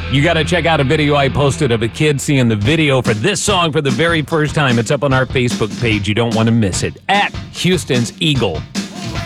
You got to check out a video I posted of a kid seeing the video for this song for the very first time. It's up on our Facebook page. You don't want to miss it. At Houston's Eagle.